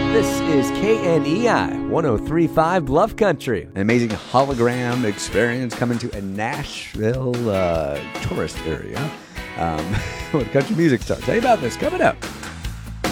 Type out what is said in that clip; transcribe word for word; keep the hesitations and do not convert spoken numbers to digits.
This is K N E I one oh three point five Bluff Country. An amazing hologram experience coming to a Nashville uh, tourist area. Um, when country music starts. Tell you about this coming up.